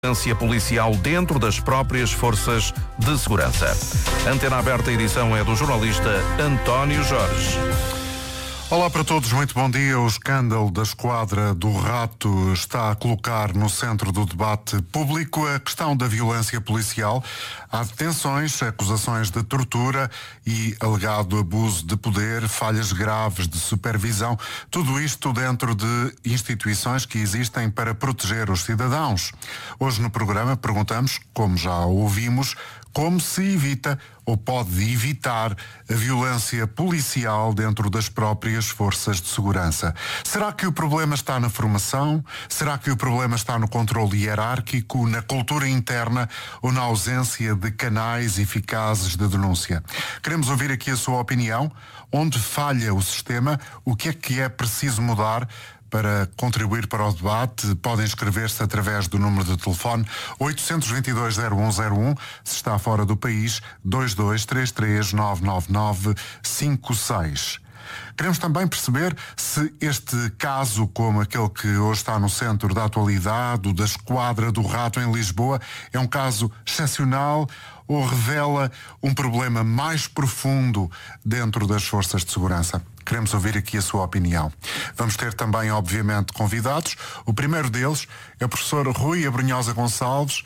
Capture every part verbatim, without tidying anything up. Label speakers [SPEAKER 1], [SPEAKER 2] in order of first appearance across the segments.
[SPEAKER 1] Violência policial dentro das próprias forças de segurança. Antena Aberta, a edição é do jornalista António Jorge.
[SPEAKER 2] Olá para todos, muito bom dia. O escândalo da Esquadra do Rato está a colocar no centro do debate público a questão da violência policial. Há detenções, acusações de tortura e alegado abuso de poder, falhas graves de supervisão, tudo isto dentro de instituições que existem para proteger os cidadãos. Hoje no programa perguntamos, como já ouvimos, como se evita ou pode evitar a violência policial dentro das próprias forças de segurança. Será que o problema está na formação? Será que o problema está no controle hierárquico, na cultura interna ou na ausência de canais eficazes de denúncia? Queremos ouvir aqui a sua opinião. Onde falha o sistema? O que é que é preciso mudar? Para contribuir para o debate, podem inscrever-se através do número de telefone oito dois dois, zero um zero um, se está fora do país, dois dois três três, nove nove nove, cinco seis. Queremos também perceber se este caso, como aquele que hoje está no centro da atualidade, o da Esquadra do Rato em Lisboa, é um caso excepcional ou revela um problema mais profundo dentro das forças de segurança. Queremos ouvir aqui a sua opinião. Vamos ter também, obviamente, convidados. O primeiro deles é o professor Rui Abrunhosa Gonçalves,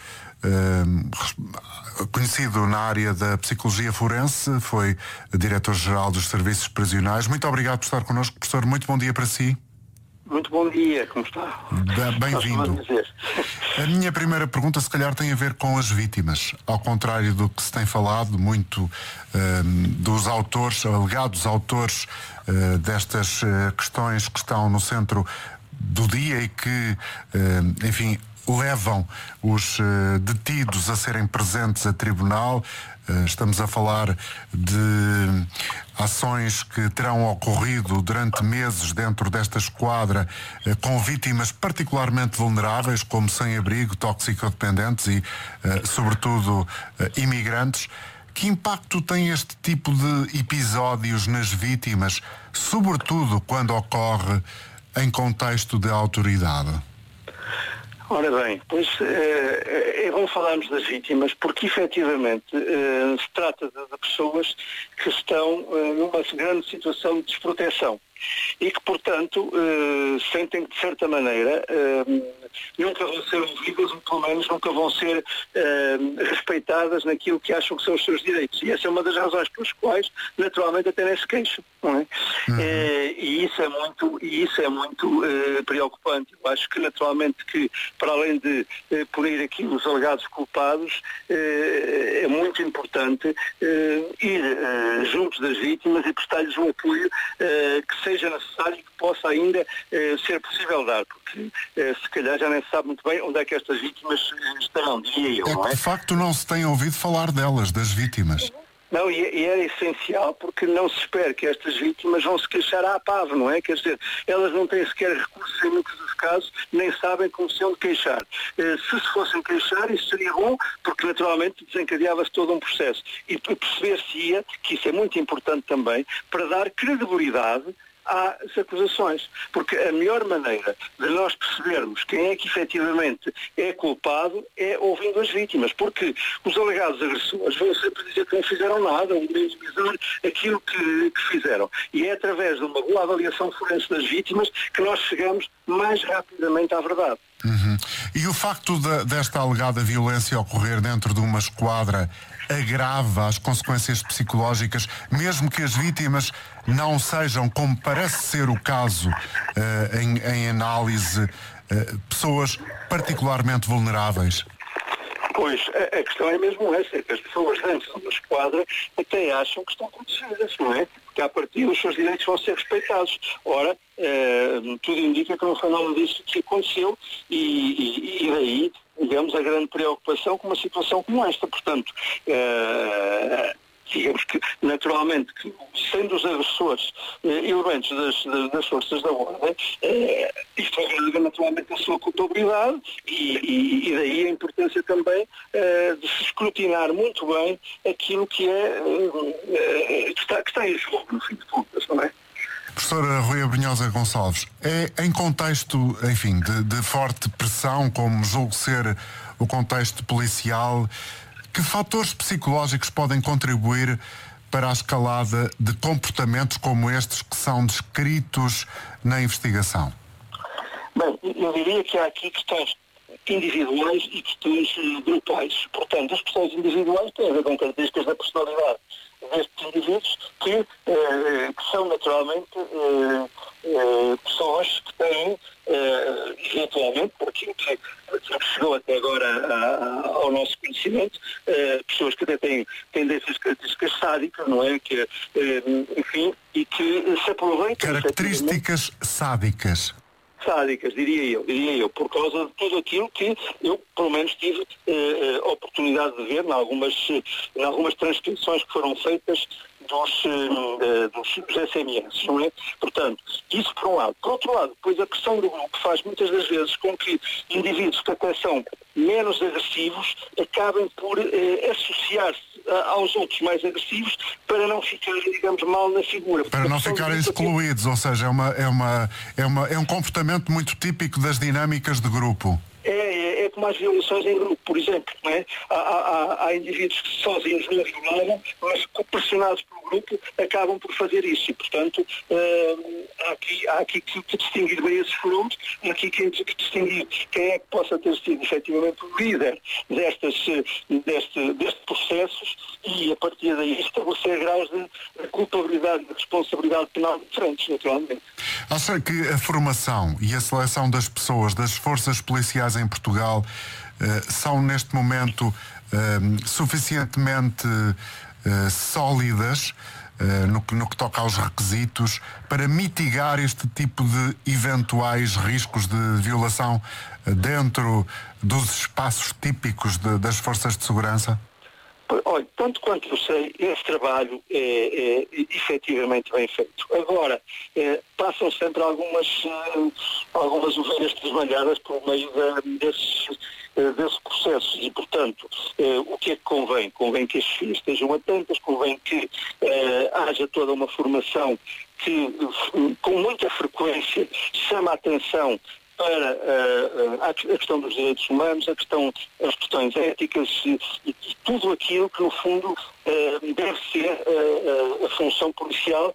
[SPEAKER 2] eh, conhecido na área da psicologia forense, foi diretor-geral dos serviços prisionais. Muito obrigado por estar connosco, professor. Muito bom dia para si.
[SPEAKER 3] Muito bom dia, como está?
[SPEAKER 2] Bem-vindo. A minha primeira pergunta, se calhar, tem a ver com as vítimas. Ao contrário do que se tem falado muito um, dos autores, alegados autores uh, destas uh, questões que estão no centro do dia e que, uh, enfim, levam os uh, detidos a serem presentes a tribunal. Uh, estamos a falar de ações que terão ocorrido durante meses dentro desta esquadra uh, com vítimas particularmente vulneráveis, como sem-abrigo, toxicodependentes e, uh, sobretudo, uh, imigrantes. Que impacto tem este tipo de episódios nas vítimas, sobretudo quando ocorre em contexto de autoridade?
[SPEAKER 3] Ora bem, pois é, é bom falarmos das vítimas porque efetivamente é, se trata de, de pessoas que estão é, numa grande situação de desproteção e que, portanto, eh, sentem que, de certa maneira, eh, nunca vão ser ouvidas, ou pelo menos nunca vão ser eh, respeitadas naquilo que acham que são os seus direitos. E essa é uma das razões pelas quais, naturalmente, até nem se queixam. Não é? Uhum. Eh, e isso é muito, e isso é muito eh, preocupante. Eu acho que, naturalmente, que, para além de eh, punir aqui os alegados culpados, eh, é muito importante eh, ir eh, juntos das vítimas e prestar-lhes um apoio eh, que seja necessário e que possa ainda eh, ser possível dar, porque eh, se calhar já nem se sabe muito bem onde é que estas vítimas estarão, diria eu,
[SPEAKER 2] é
[SPEAKER 3] não é?
[SPEAKER 2] De facto não se tem ouvido falar delas, das vítimas.
[SPEAKER 3] Não, e, e é essencial porque não se espera que estas vítimas vão se queixar à pave, não é? Quer dizer, elas não têm sequer recursos em muitos dos casos, nem sabem como se hão de queixar. Eh, se se fossem queixar, isso seria bom, porque naturalmente desencadeava-se todo um processo. E perceber-se-ia, que isso é muito importante também, para dar credibilidade às acusações, porque a melhor maneira de nós percebermos quem é que efetivamente é culpado é ouvindo as vítimas, porque os alegados agressores vão sempre dizer que não fizeram nada, vão minimizar aquilo que, que fizeram. E é através de uma boa avaliação forense das vítimas que nós chegamos mais rapidamente à verdade.
[SPEAKER 2] Uhum. E o facto de, desta alegada violência ocorrer dentro de uma esquadra agrava as consequências psicológicas, mesmo que as vítimas não sejam, como parece ser o caso uh, em, em análise, uh, pessoas particularmente vulneráveis?
[SPEAKER 3] Pois, a, a questão é mesmo essa, é que as pessoas dentro de uma esquadra até acham que estão protegidas, não é? Porque à partida os seus direitos vão ser respeitados. Ora, eh, tudo indica que não foi nada disso que aconteceu e, e, e daí, digamos, a grande preocupação com uma situação como esta. Portanto, eh, digamos que, naturalmente, que, sendo os agressores eh, elementos das, das, das forças da ordem, eh, isto agrega naturalmente a sua culpabilidade e, e, e daí a importância também eh, de se escrutinar muito bem aquilo que é eh, que, está, que está em jogo, no fim de contas, não é?
[SPEAKER 2] Professora Rui Abrunhosa Gonçalves, é em contexto, enfim, de, de forte pressão, como julgo ser o contexto policial. Que fatores psicológicos podem contribuir para a escalada de comportamentos como estes que são descritos na investigação?
[SPEAKER 3] Bem, eu diria que há aqui questões individuais e questões uh, grupais. Portanto, as questões individuais têm a ver com características da personalidade destes indivíduos que, uh, que são naturalmente uh, uh, pessoas que têm, uh, eventualmente, por aquilo que, que chegou até agora a, a, ao nosso conhecimento, uh, pessoas que até têm tendências características sádicas, não é? Que, uh, enfim, e que se aproveitam...
[SPEAKER 2] Características sádicas.
[SPEAKER 3] Sádicas, diria eu, diria eu, por causa de tudo aquilo que eu, pelo menos, tive eh, a oportunidade de ver em algumas, em algumas transcrições que foram feitas dos, eh, dos, dos S M S, não é? Portanto, isso por um lado. Por outro lado, depois a pressão do grupo faz muitas das vezes com que indivíduos que até são menos agressivos acabem por eh, associar-se aos outros mais agressivos para não ficarem, digamos, mal na figura.
[SPEAKER 2] Para não ficarem excluídos, ou seja, é, uma, é, uma, é, uma, é um comportamento muito típico das dinâmicas de grupo.
[SPEAKER 3] É, é, é como as violações em grupo, por exemplo, não é? Há, há, há indivíduos que sozinhos não violavam, mas pressionados pelo grupo acabam por fazer isso e, portanto, uh, há aqui, há aqui que, que distinguir bem esses fenómenos, há aqui que, que distinguir quem é que possa ter sido efetivamente o líder destas, deste, destes processos e, a partir daí, estabelecer graus de, de culpabilidade e de responsabilidade penal diferentes, naturalmente.
[SPEAKER 2] Acha que a formação e a seleção das pessoas, das forças policiais em Portugal, uh, são neste momento uh, suficientemente uh, sólidas uh, no, que, no que toca aos requisitos para mitigar este tipo de eventuais riscos de violação uh, dentro dos espaços típicos de, das forças de segurança?
[SPEAKER 3] Olha, tanto quanto eu sei, esse trabalho é, é efetivamente bem feito. Agora, é, passam sempre algumas, uh, algumas ovelhas desmalhadas por meio da, desses, uh, desses processos e, portanto, uh, o que é que convém? Convém que as filhas estejam atentas, convém que uh, haja toda uma formação que, uh, com muita frequência, chama a atenção para uh, a questão dos direitos humanos, a questão, as questões éticas e, e tudo aquilo que, no fundo, uh, deve ser uh, a função policial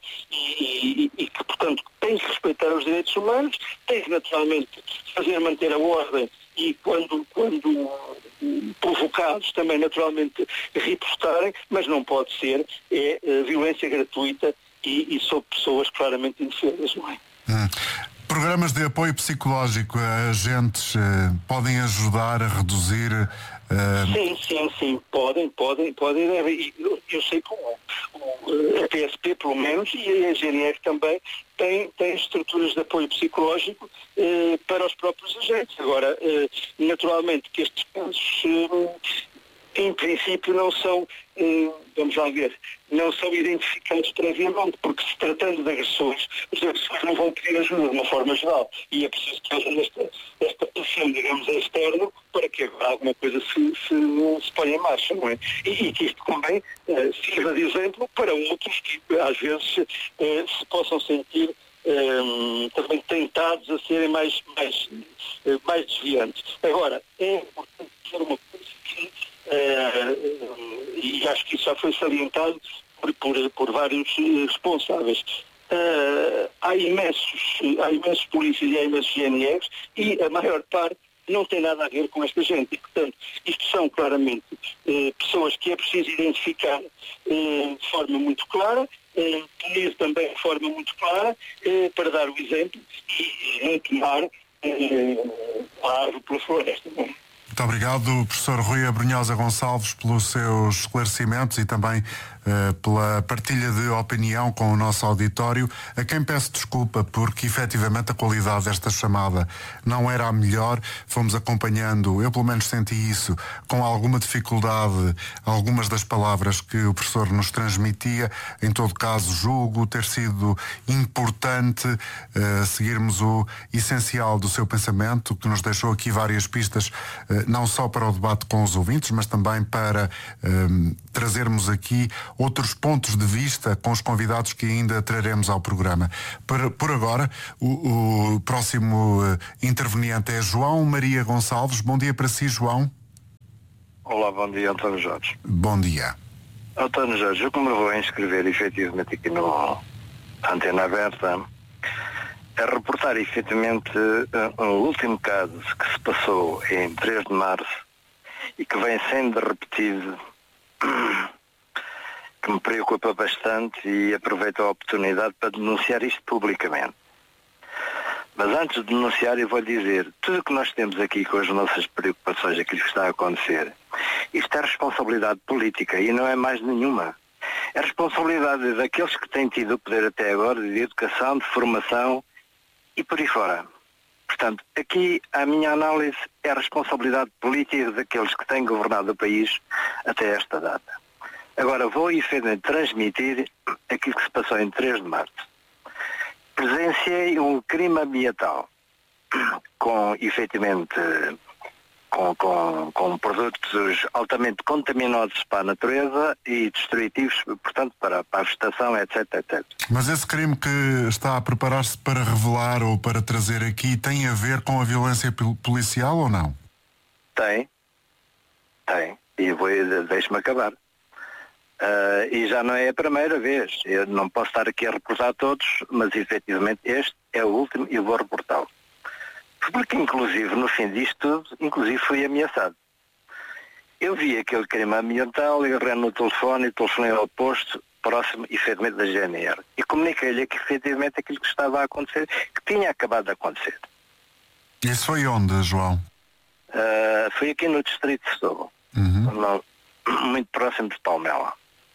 [SPEAKER 3] e, e, e que, portanto, tem que respeitar os direitos humanos, tem que, naturalmente, fazer manter a ordem e, quando, quando provocados, também, naturalmente, ripostarem, mas não pode ser é, uh, violência gratuita e, e sobre pessoas claramente indefesas, não é?
[SPEAKER 2] Hum. Programas de apoio psicológico a agentes uh, podem ajudar a reduzir... Uh...
[SPEAKER 3] Sim, sim, sim, podem, podem, podem. Eu, eu sei que o, o, a P S P, pelo menos, e a G N R também, tem, tem estruturas de apoio psicológico uh, para os próprios agentes. Agora, uh, naturalmente que estes casos... Uh, em princípio não são, eh, vamos lá ver, não são identificados previamente, porque se tratando de agressões, os agressores não vão pedir ajuda de uma forma geral. E é preciso que haja esta, esta pressão, digamos, externa, para que agora alguma coisa se, se, se ponha em marcha, não é? E, e que isto também eh, sirva de exemplo para outros que, às vezes, eh, se possam sentir eh, também tentados a serem mais, mais, eh, mais desviantes. Agora, é importante ter uma coisa que Uh, e acho que isso já foi salientado por, por, por vários responsáveis. Uh, há imensos, há imensos polícias e há imensos G N Rs e a maior parte não tem nada a ver com esta gente. E, portanto, isto são claramente uh, pessoas que é preciso identificar uh, de forma muito clara, uh, punir também de forma muito clara, uh, para dar o exemplo e não tomar uh, a árvore pela floresta. Não é?
[SPEAKER 2] Muito obrigado, professor Rui Abrunhosa Gonçalves, pelos seus esclarecimentos e também uh, pela partilha de opinião com o nosso auditório, a quem peço desculpa porque efetivamente a qualidade desta chamada não era a melhor. Fomos acompanhando, eu pelo menos senti isso, com alguma dificuldade, algumas das palavras que o professor nos transmitia. Em todo caso, julgo ter sido importante uh, seguirmos o essencial do seu pensamento, que nos deixou aqui várias pistas, uh, não só para o debate com os ouvintes, mas também para um, trazermos aqui outros pontos de vista com os convidados que ainda traremos ao programa. Por, por agora, o, o próximo uh, interveniente é João Maria Gonçalves. Bom dia para si, João.
[SPEAKER 3] Olá, bom dia, António Jorge.
[SPEAKER 2] Bom dia.
[SPEAKER 3] António Jorge, eu como me vou inscrever efetivamente aqui no Antena Aberta, a reportar efetivamente uh, o último caso que se passou em três de março e que vem sendo repetido, que me preocupa bastante, e aproveito a oportunidade para denunciar isto publicamente. Mas antes de denunciar, eu vou dizer, tudo o que nós temos aqui com as nossas preocupações, aquilo que está a acontecer, isto é responsabilidade política e não é mais nenhuma. É responsabilidade daqueles que têm tido o poder até agora, de educação, de formação e por aí fora. Portanto, aqui a minha análise é a responsabilidade política daqueles que têm governado o país até esta data. Agora vou efetivamente transmitir aquilo que se passou em três de março. Presenciei um crime ambiental com, efetivamente, com, com, com produtos altamente contaminosos para a natureza e destrutivos, portanto, para, para a vegetação, etc, etcétera.
[SPEAKER 2] Mas esse crime que está a preparar-se para revelar ou para trazer aqui tem a ver com a violência policial ou não?
[SPEAKER 3] Tem. Tem. E vou, deixe-me acabar. Uh, e já não é a primeira vez. Eu não posso estar aqui a reportar todos, mas efetivamente este é o último e vou reportá-lo. Porque inclusive no fim disto tudo, inclusive fui ameaçado. Eu vi aquele crime ambiental, eu agarrei no telefone e telefonei ao posto próximo, efetivamente, da G N R. E comuniquei-lhe que efetivamente aquilo que estava a acontecer, que tinha acabado de acontecer.
[SPEAKER 2] Isso foi onde, João?
[SPEAKER 3] Uh, foi aqui no distrito de Setúbal, uhum. no, muito próximo de Palmela.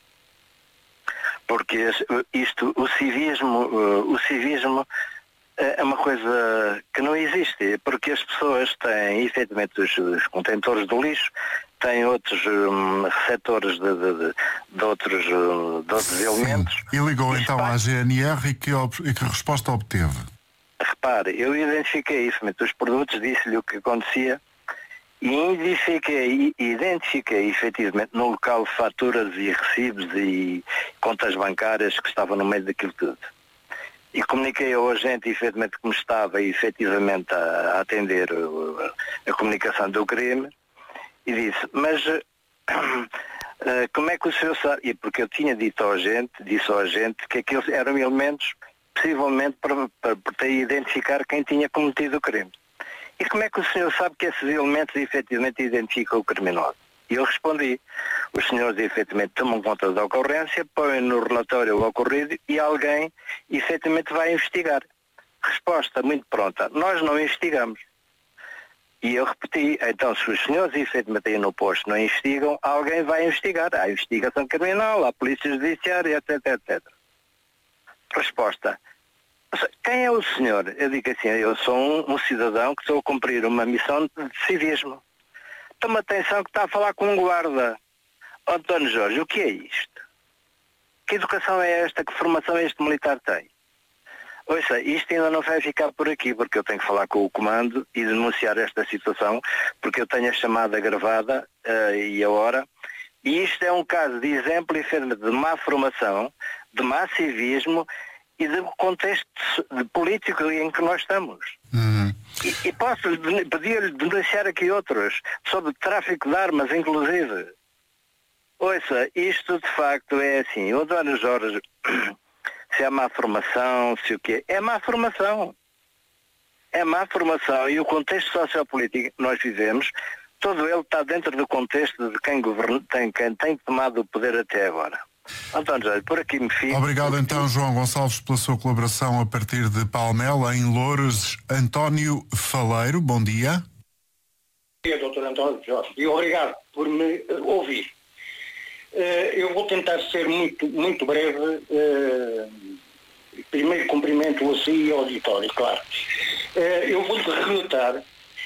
[SPEAKER 3] Porque isto, o civismo, o civismo é uma coisa que não existe, porque as pessoas têm, efetivamente, os, os contentores de lixo, têm outros um, receptores de, de, de, de outros, de outros Sim. elementos.
[SPEAKER 2] E ligou e então à G N R e que, e que resposta obteve?
[SPEAKER 3] Repare, eu identifiquei isso, os produtos, disse-lhe o que acontecia, e identifiquei, identifiquei efetivamente no local faturas e recibos e contas bancárias que estavam no meio daquilo tudo. E comuniquei ao agente efetivamente que me estava efetivamente a, a atender a, a comunicação do crime e disse, mas uh, como é que o senhor sabe? E porque eu tinha dito ao agente, disse ao agente que aqueles eram elementos possivelmente para, para, para identificar quem tinha cometido o crime. E como é que o senhor sabe que esses elementos efetivamente identificam o criminoso? E eu respondi, os senhores efetivamente tomam conta da ocorrência, põem no relatório o ocorrido e alguém efetivamente vai investigar. Resposta muito pronta, nós não investigamos. E eu repeti, então se os senhores efetivamente aí no posto não investigam, alguém vai investigar. Há investigação criminal, há polícia judiciária, etc, etcétera. Resposta, quem é o senhor? Eu digo assim, eu sou um, um cidadão que estou a cumprir uma missão de civismo. Toma atenção que está a falar com um guarda. António Jorge, o que é isto? Que educação é esta? Que formação este militar tem? Ouça, isto ainda não vai ficar por aqui, porque eu tenho que falar com o comando e denunciar esta situação, porque eu tenho a chamada gravada uh, e a hora. E isto é um caso de exemplo de má formação, de má civismo e do contexto de político em que nós estamos. Uhum. E, e posso pedir-lhe denunciar aqui outros, sobre tráfico de armas, inclusive. Ouça, isto de facto é assim, o António Jorge, se é má formação, se o quê, é má formação. É má formação e o contexto sociopolítico que nós vivemos, todo ele está dentro do contexto de quem, governa, tem, quem tem tomado o poder até agora. António Jorge, por aqui me fico.
[SPEAKER 2] Obrigado então, João Gonçalves, pela sua colaboração a partir de Palmela, em Loures. António Faleiro, bom dia.
[SPEAKER 4] Bom dia, doutor António Jorge, e obrigado por me uh, ouvir. Uh, eu vou tentar ser muito, muito breve. Uh, primeiro cumprimento a si e ao auditório, claro. Uh, eu vou-lhe relatar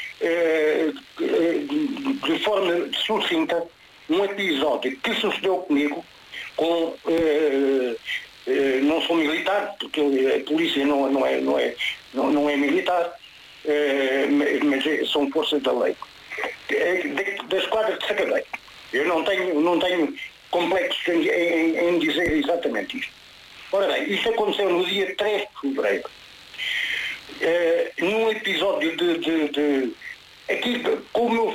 [SPEAKER 4] uh, de forma sucinta um episódio que sucedeu comigo com, eh, eh, não sou militar, porque a polícia não, não, é, não, é, não, não é militar, eh, mas são forças da lei. Da esquadra de Sacadei. Eu não tenho, não tenho complexos em, em, em dizer exatamente isto. Ora bem, isto aconteceu no dia três de fevereiro. Eh, num episódio de, de, de... Aqui, com o meu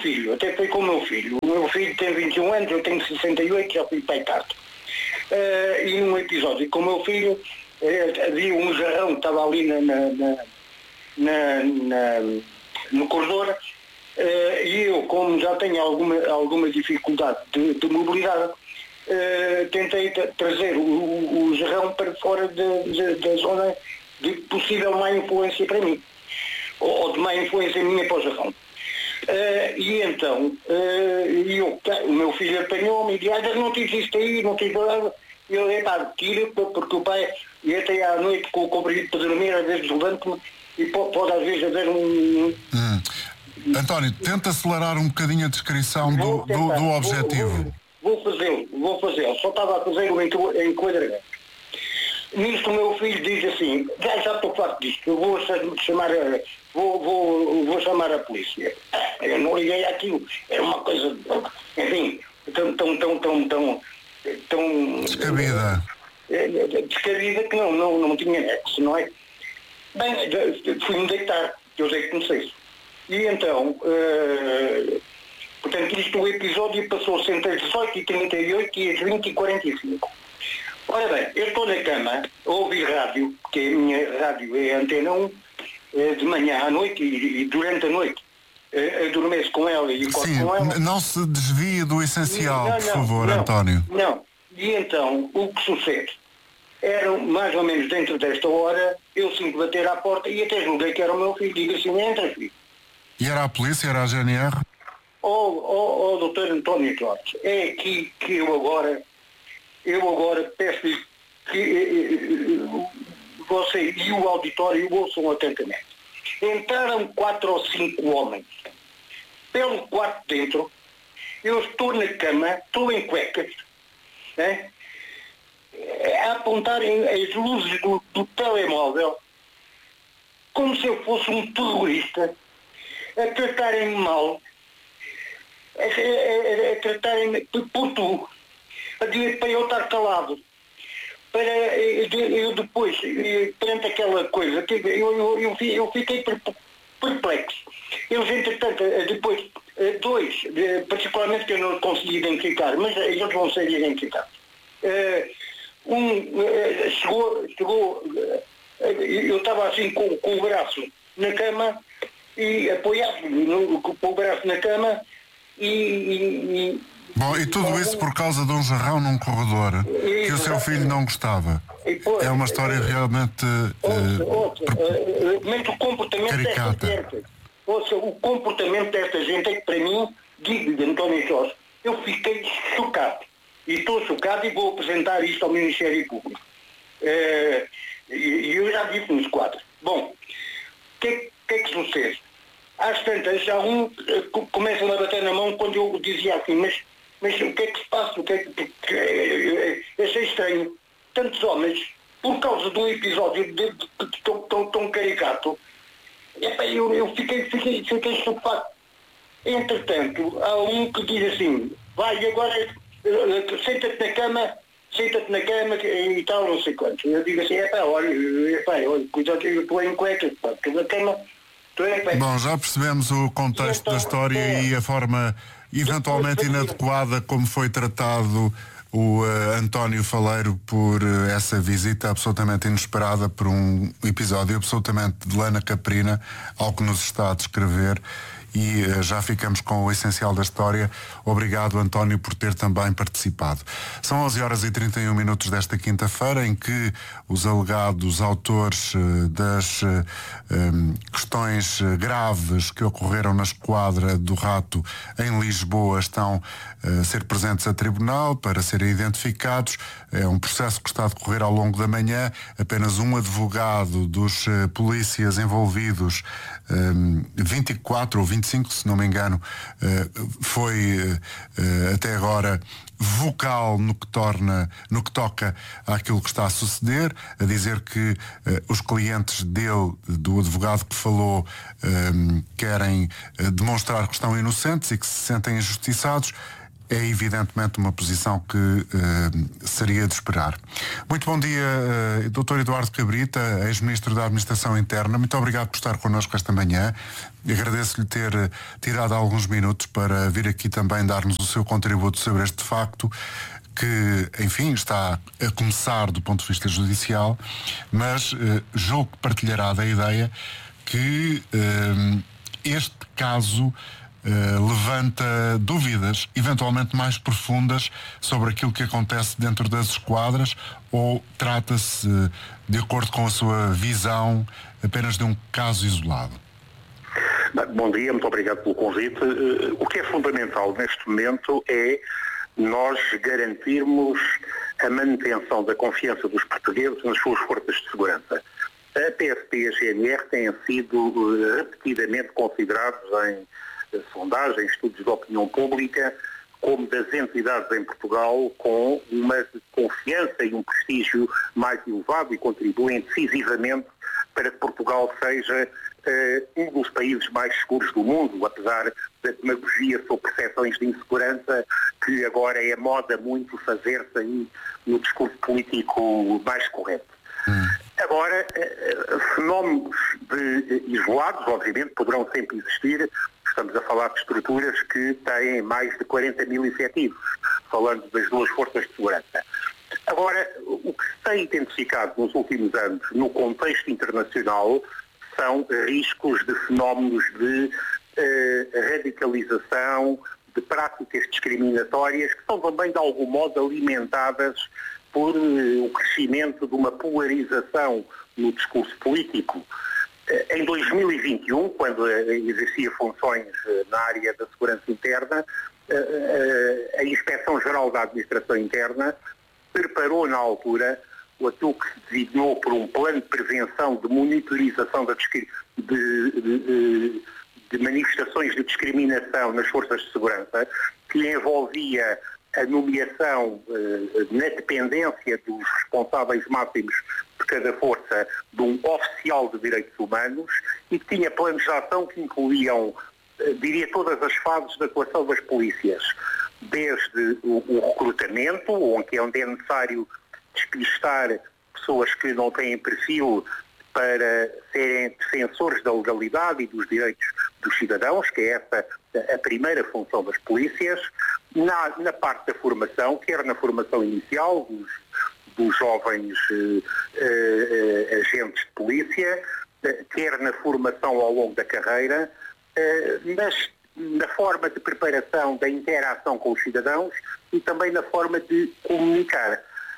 [SPEAKER 4] filho, até foi com o meu filho. O meu filho tem vinte e um anos, eu tenho sessenta e oito, já fui pai tarde. Uh, e num episódio com o meu filho, uh, havia um jarrão que estava ali na, na, na, na, na, no corredor, uh, e eu, como já tenho alguma, alguma dificuldade de, de mobilidade, uh, tentei tra- trazer o, o, o jarrão para fora de, de, da zona de possível má influência para mim, ou, ou de má influência minha para o jarrão. Uh, e então, uh, eu, o meu filho apanhou-me e disse, ah, não tive isto aí, não tive nada. E eu, epá, tira, porque o pai, e até à noite com o comprimido para dormir, às vezes levanto-me e pode, pode às vezes haver um...
[SPEAKER 2] Hum. António, tenta acelerar um bocadinho a descrição do, do, do objetivo.
[SPEAKER 4] Vou, vou fazê-lo, vou fazê-lo, só estava a fazer o enquadramento. Nisto o meu filho diz assim, já, já estou farto disto, eu vou chamar a, vou, vou, vou chamar a polícia. Eu não liguei àquilo, era uma coisa, enfim, tão, tão, tão, tão, tão, tão
[SPEAKER 2] descabida.
[SPEAKER 4] Descabida que não, não, não tinha nexo, não é? Bem, fui-me deitar, eu deito-me cedo. E então, uh, portanto, isto o episódio passou-se entre as dezoito e trinta e oito e as vinte e quarenta e cinco. Ora bem, eu estou na cama a ouvir rádio, porque a minha rádio é a Antena um, de manhã à noite e, e durante a noite adormeço com ela e acordo com ela.
[SPEAKER 2] Não se desvie do essencial,
[SPEAKER 4] não,
[SPEAKER 2] por
[SPEAKER 4] não,
[SPEAKER 2] favor,
[SPEAKER 4] não,
[SPEAKER 2] António.
[SPEAKER 4] Não, e então o que sucede? Era mais ou menos dentro desta hora, eu sinto bater à porta e até julguei que era o meu filho, digo assim, entra filho.
[SPEAKER 2] E era a polícia, era a G N R?
[SPEAKER 4] Ó oh, oh, oh, doutor António Jorge, é aqui que eu agora... Eu agora peço-lhe que uh, você e o auditório ouçam atentamente. Entraram quatro ou cinco homens pelo quarto dentro, eu estou na cama, estou em cuecas, né, a apontarem as luzes do, do telemóvel como se eu fosse um terrorista, a tratarem-me mal, a, a, a, a tratarem-me por tu. Para eu estar calado, para eu depois, perante aquela coisa, eu, eu, eu, eu fiquei perplexo. Eles, entretanto, depois, dois, particularmente que eu não consegui identificar, mas eles vão ser identificados. Um chegou, chegou eu estava assim com, com o braço na cama e apoiado no, com o braço na cama e, e
[SPEAKER 2] Bom, e tudo isso por causa de um jarrão num corredor que o seu filho não gostava. É uma história realmente
[SPEAKER 4] ouça, ouça, uh, uh, o comportamento
[SPEAKER 2] caricata.
[SPEAKER 4] Desta gente, ouça, o comportamento desta gente é que para mim, digo-lhe, António Jorge, eu fiquei chocado. E estou chocado e vou apresentar isto ao Ministério Público. Uh, e eu já disse nos quadros. Bom, o que, que é que sucede? Às tantas, já um uh, começa a bater na mão quando eu dizia assim, mas Mas o que é que se passa? O que é que, que, eu achei estranho. Tantos homens, por causa de um episódio de, de, de, de, tão, tão, tão caricato, eu, eu fiquei, fiquei, fiquei estupefacto. Entretanto, há um que diz assim, vai agora, senta-te na cama, senta-te na cama e tal, não sei quanto. Eu digo assim, é pá, olha, epá, olha, cuidado, eu estou em cuecas, porque na cama...
[SPEAKER 2] Bom, já percebemos o contexto então, da história é, e a forma eventualmente inadequada como foi tratado o uh, António Faleiro por uh, essa visita absolutamente inesperada, por um episódio absolutamente de lana caprina, ao que nos está a descrever. E uh, já ficamos com o essencial da história. Obrigado, António, por ter também participado. São onze horas e trinta e um minutos desta quinta-feira, em que os alegados autores uh, das uh, um, questões graves que ocorreram na esquadra do Rato em Lisboa estão uh, a ser presentes a tribunal para serem identificados. É um processo que está a decorrer ao longo da manhã. Apenas um advogado dos uh, polícias envolvidos, um, vinte e quatro ou vinte e cinco, se não me engano, uh, foi uh, uh, até agora vocal no que torna, no que toca àquilo que está a suceder, a dizer que uh, os clientes dele, do advogado que falou, um, querem uh, demonstrar que estão inocentes e que se sentem injustiçados. é evidentemente uma posição que uh, seria de esperar. Muito bom dia, uh, doutor Eduardo Cabrita, ex-ministro da Administração Interna. Muito obrigado por estar connosco esta manhã. Agradeço-lhe ter uh, tirado alguns minutos para vir aqui também dar-nos o seu contributo sobre este facto que, enfim, está a começar do ponto de vista judicial, mas uh, julgo que partilhará da ideia que uh, este caso Uh, levanta dúvidas, eventualmente mais profundas, sobre aquilo que acontece dentro das esquadras, ou trata-se, de acordo com a sua visão, apenas de um caso isolado?
[SPEAKER 5] Bom dia, muito obrigado pelo convite. Uh, o que é fundamental neste momento é nós garantirmos a manutenção da confiança dos portugueses nas suas forças de segurança. A P S P e a G N R têm sido uh, repetidamente considerados em sondagens, estudos de opinião pública, como das entidades em Portugal com uma confiança e um prestígio mais elevado e contribuem decisivamente para que Portugal seja uh, um dos países mais seguros do mundo, apesar da demagogia sobre percepções de insegurança que agora é moda muito fazer-se aí no discurso político mais correto. Hum. Agora, uh, fenómenos de, uh, isolados, obviamente, poderão sempre existir. Estamos a falar de estruturas que têm mais de quarenta mil efetivos, falando das duas forças de segurança. Agora, o que se tem identificado nos últimos anos no contexto internacional são riscos de fenómenos de eh, radicalização, de práticas discriminatórias, que são também de algum modo alimentadas por eh, o crescimento de uma polarização no discurso político. Em dois mil e vinte e um, quando exercia funções na área da segurança interna, a Inspeção-Geral da Administração Interna preparou na altura aquilo que se designou por um plano de prevenção de monitorização de, de, de, de manifestações de discriminação nas forças de segurança, que envolvia a nomeação eh, na dependência dos responsáveis máximos de cada força de um oficial de direitos humanos e que tinha planos de ação que incluíam, eh, diria, todas as fases da atuação das polícias, desde o, o recrutamento, onde, onde é necessário despistar pessoas que não têm perfil para serem defensores da legalidade e dos direitos dos cidadãos, que é essa a primeira função das polícias, na, na parte da formação, quer na formação inicial dos, dos jovens eh, eh, agentes de polícia, eh, quer na formação ao longo da carreira, eh, mas na forma de preparação da interação com os cidadãos e também na forma de comunicar.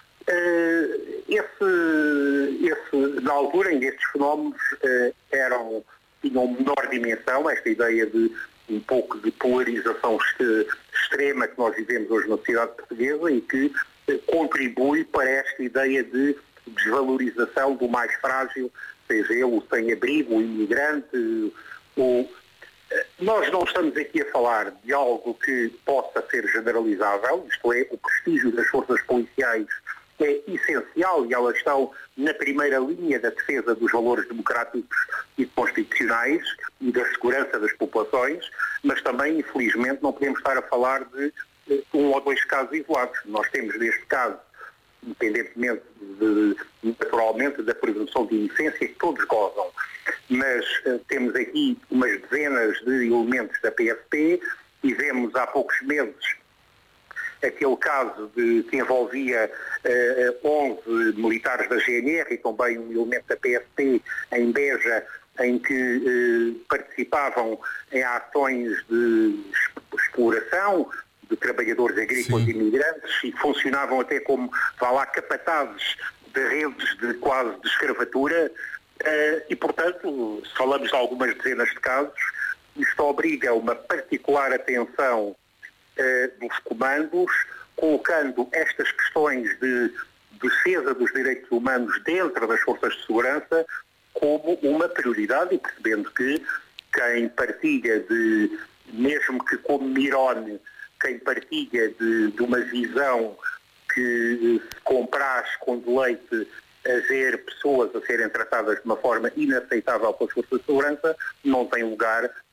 [SPEAKER 5] Uh, esse, esse, na altura, em estes fenómenos, uh, eram, tinham menor dimensão, esta ideia de um pouco de polarização extrema que nós vivemos hoje na sociedade portuguesa e que uh, contribui para esta ideia de desvalorização do mais frágil, seja ele o sem-abrigo, o imigrante, o... Nós não estamos aqui a falar de algo que possa ser generalizável, isto é, o prestígio das forças policiais é essencial e elas estão na primeira linha da defesa dos valores democráticos e constitucionais e da segurança das populações, mas também, infelizmente, não podemos estar a falar de um ou dois casos isolados. Nós temos neste caso, independentemente, de, naturalmente, da presunção de inocência que todos gozam, mas uh, temos aqui umas dezenas de elementos da P S P e vemos há poucos meses aquele caso de, que envolvia uh, onze militares da G N R e também um elemento da P S P em Beja, em que uh, participavam em ações de exploração de trabalhadores agrícolas Sim. e imigrantes e funcionavam até como, vá lá, capatazes de redes de quase de escravatura uh, e, portanto, se falamos de algumas dezenas de casos, isto obriga a uma particular atenção dos comandos, colocando estas questões de defesa dos direitos humanos dentro das forças de segurança como uma prioridade e percebendo que quem partilha de, mesmo que como Mirone, quem partilha de, de uma visão que se compraz com deleite a ver pessoas a serem tratadas de uma forma inaceitável pelas forças de segurança, não tem lugar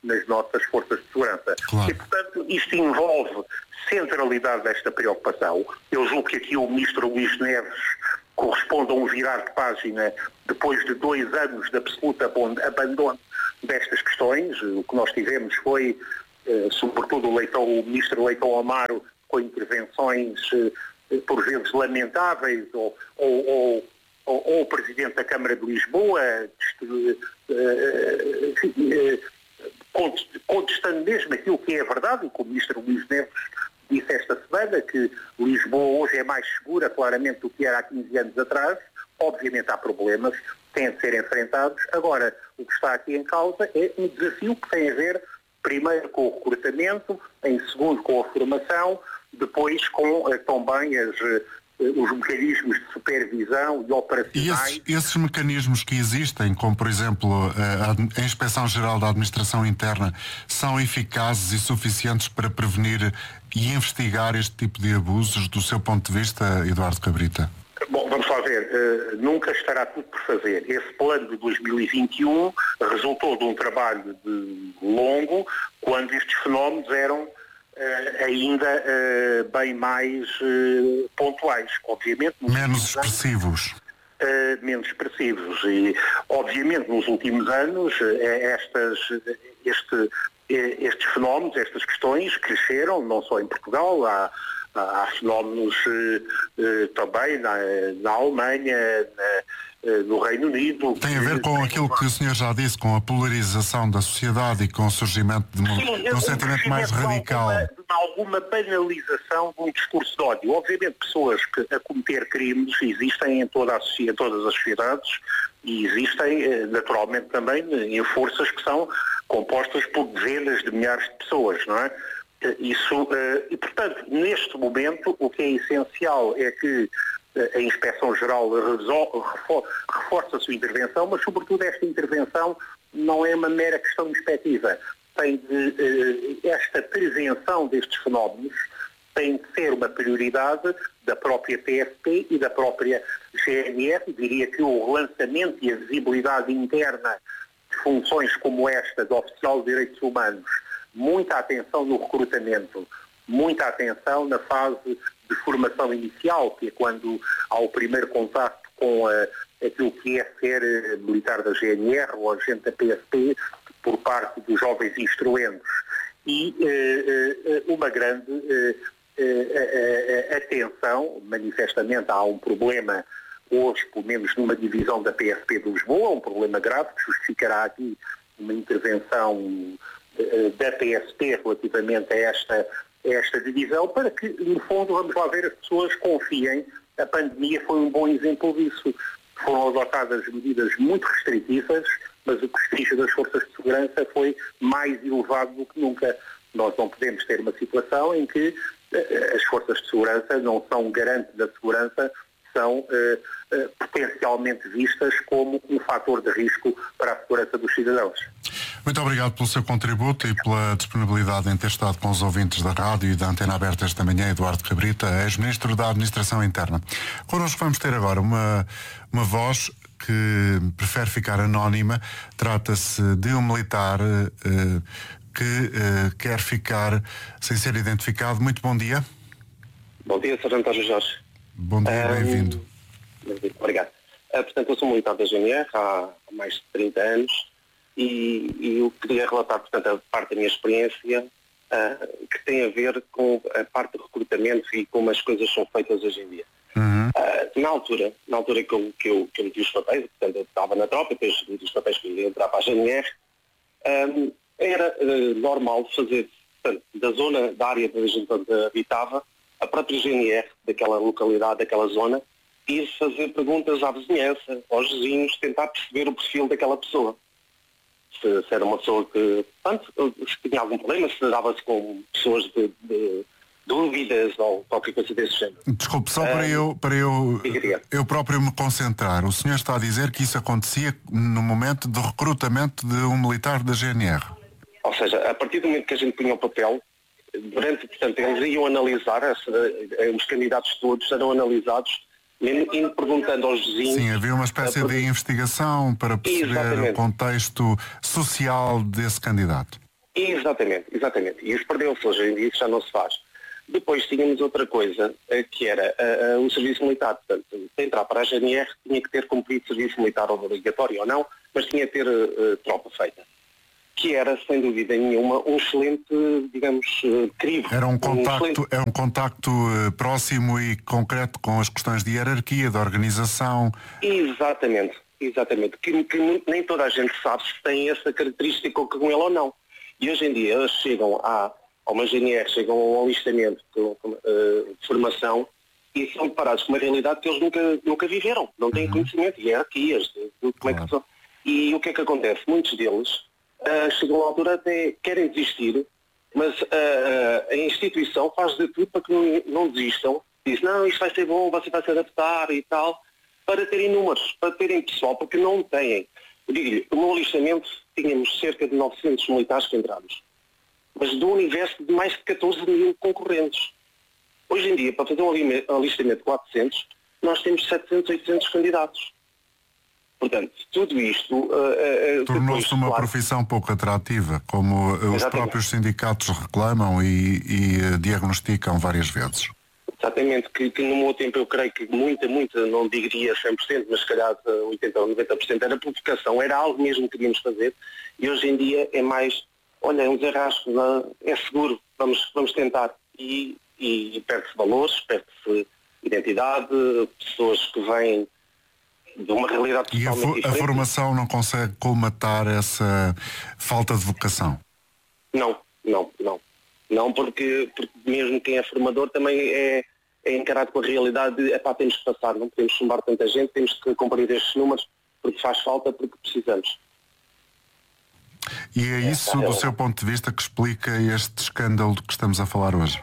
[SPEAKER 5] nas nossas forças de segurança.
[SPEAKER 2] Claro.
[SPEAKER 5] E, portanto, isto envolve centralidade desta preocupação. Eu julgo que aqui o Ministro Luís Neves corresponde a um virar de página depois de dois anos de absoluto abandono destas questões. O que nós tivemos foi, eh, sobretudo, o, Leitão, o Ministro Leitão Amaro com intervenções eh, por vezes lamentáveis, ou, ou, ou, ou, ou o Presidente da Câmara de Lisboa, eh, eh, eh, contestando mesmo aquilo que é a verdade, e que o Ministro Luís Neves disse esta semana, que Lisboa hoje é mais segura, claramente, do que era há quinze anos atrás. Obviamente há problemas, têm de ser enfrentados. Agora, o que está aqui em causa é um desafio que tem a ver, primeiro, com o recrutamento, em segundo, com a formação, depois com também as, os mecanismos de supervisão e operacionais.
[SPEAKER 2] E esses, esses mecanismos que existem, como por exemplo a, a Inspeção-Geral da Administração Interna, são eficazes e suficientes para prevenir e investigar este tipo de abusos, do seu ponto de vista, Eduardo Cabrita?
[SPEAKER 5] Bom, vamos lá ver, uh, nunca estará tudo por fazer. Esse plano de dois mil e vinte e um resultou de um trabalho de longo, quando estes fenómenos eram uh, ainda uh, bem mais uh, pontuais, obviamente.
[SPEAKER 2] Menos expressivos.
[SPEAKER 5] Uh, menos expressivos. E, obviamente, nos últimos anos, uh, estas, este, estes fenómenos, estas questões cresceram, não só em Portugal, há Há fenómenos eh, eh, também na, na Alemanha, na, eh, no Reino Unido.
[SPEAKER 2] Tem a ver com aquilo que o senhor já disse, com a polarização da sociedade e com o surgimento de um,
[SPEAKER 5] Sim,
[SPEAKER 2] de um sentimento mais radical.
[SPEAKER 5] De alguma, de alguma banalização de um discurso de ódio. Obviamente, pessoas que a cometer crimes existem em, toda a, em todas as sociedades e existem, naturalmente, também em forças que são compostas por dezenas de milhares de pessoas, não é? Isso, e portanto, neste momento, o que é essencial é que a Inspeção-Geral reforce a sua intervenção, mas sobretudo esta intervenção não é uma mera questão inspectiva. Tem de, esta prevenção destes fenómenos tem de ser uma prioridade da própria P S P e da própria G N R. Diria que o relançamento e a visibilidade interna de funções como esta de Oficial de Direitos Humanos, muita atenção no recrutamento, muita atenção na fase de formação inicial, que é quando há o primeiro contacto com a, aquilo que é ser militar da G N R ou agente da P S P por parte dos jovens instruendos. E eh, eh, uma grande eh, eh, atenção, manifestamente há um problema hoje, pelo menos numa divisão da P S P de Lisboa, um problema grave que justificará aqui uma intervenção da P S P relativamente a esta, a esta divisão, para que, no fundo, vamos lá ver, as pessoas confiem. A pandemia foi um bom exemplo disso. Foram adotadas medidas muito restritivas, mas o prestígio das forças de segurança foi mais elevado do que nunca. Nós não podemos ter uma situação em que uh, as forças de segurança não são garantes da segurança, são uh, uh, potencialmente vistas como um fator de risco para a segurança dos cidadãos.
[SPEAKER 2] Muito obrigado pelo seu contributo e pela disponibilidade em ter estado com os ouvintes da rádio e da Antena Aberta esta manhã, Eduardo Cabrita, ex-ministro da Administração Interna. Connosco vamos ter agora uma, uma voz que prefere ficar anónima. Trata-se de um militar uh, que uh, quer ficar sem ser identificado. Muito bom dia.
[SPEAKER 6] Bom dia, Sargento António Jorge.
[SPEAKER 2] Bom dia, um, bem-vindo.
[SPEAKER 6] Obrigado. Uh, portanto, eu sou militar da G N R há mais de trinta anos. E, e eu queria relatar, portanto, a parte da minha experiência uh, que tem a ver com a parte de recrutamento e como as coisas são feitas hoje em dia.
[SPEAKER 2] Uhum.
[SPEAKER 6] Uh, na altura, na altura que eu, que, eu, que eu meti os papéis, portanto, eu estava na tropa, depois meti os papéis que eu ia entrar para a G N R, um, era uh, normal fazer, portanto, da zona, da área onde a gente habitava, a própria G N R, daquela localidade, daquela zona, ir fazer perguntas à vizinhança, aos vizinhos, tentar perceber o perfil daquela pessoa. Se, se era uma pessoa que, portanto, se tinha algum problema, se dava-se com pessoas de, de dúvidas ou qualquer coisa desse género.
[SPEAKER 2] Desculpe, só para, um, eu, para eu, eu próprio me concentrar. O senhor está a dizer que isso acontecia no momento do recrutamento de um militar da G N R?
[SPEAKER 6] Ou seja, a partir do momento que a gente punha o papel, durante, portanto, eles iam analisar, os candidatos todos eram analisados, indo perguntando aos vizinhos.
[SPEAKER 2] Sim, havia uma espécie a... de investigação para perceber Exatamente. o contexto social desse candidato.
[SPEAKER 6] Exatamente, exatamente. E os perdeu-se, hoje em dia isso já não se faz. Depois tínhamos outra coisa, que era uh, uh, o serviço militar. Portanto, para entrar para a G N R tinha que ter cumprido serviço militar obrigatório ou não, mas tinha que ter uh, tropa feita. Que era, sem dúvida nenhuma, um excelente, digamos, uh, crivo.
[SPEAKER 2] Era um contacto,
[SPEAKER 6] um excelente...
[SPEAKER 2] era um contacto uh, próximo e concreto com as questões de hierarquia, de organização.
[SPEAKER 6] Exatamente, exatamente. Que, que nem toda a gente sabe se tem essa característica com ele ou não. E hoje em dia eles chegam a, a uma G N R, chegam a um alistamento com, com, uh, de formação e são deparados com uma realidade que eles nunca, nunca viveram, não têm uhum. conhecimento, hierarquias, de, de, de, como é que são. E o que é que acontece? Muitos deles uh, chegam à altura até querem desistir, mas uh, uh, a instituição faz de tudo para que não, não desistam, diz, não, isto vai ser bom, você vai se adaptar e tal, para terem números, para terem pessoal, porque não têm. Eu digo-lhe, no alistamento tínhamos cerca de novecentos militares que entramos, mas do universo de mais de catorze mil concorrentes. Hoje em dia, para fazer um alistamento de quatrocentos, nós temos setecentos, oitocentos candidatos. Portanto, tudo isto... Uh, uh,
[SPEAKER 2] tornou-se uma
[SPEAKER 6] claro,
[SPEAKER 2] profissão pouco atrativa, como Exatamente. Os próprios sindicatos reclamam e, e uh, diagnosticam várias vezes.
[SPEAKER 6] Exatamente, que, que no meu tempo eu creio que muita, muita, não diria cem por cento, mas se calhar oitenta ou noventa por cento era provocação, era algo mesmo que queríamos fazer, e hoje em dia é mais, olha, é um desarrasco, é seguro, vamos, vamos tentar. E, e, e perde-se valores, perde-se identidade, pessoas que vêm de uma realidade totalmente
[SPEAKER 2] diferente. E a, fo-
[SPEAKER 6] diferente.
[SPEAKER 2] a formação não consegue colmatar essa falta de vocação?
[SPEAKER 6] Não, não, não. Não, porque, porque mesmo quem é formador também é, é encarado com a realidade de, epá, temos que passar, não podemos chumbar tanta gente, temos que cumprir estes números, porque faz falta, porque precisamos.
[SPEAKER 2] E é isso, do seu ponto de vista, que explica este escândalo de que estamos a falar hoje?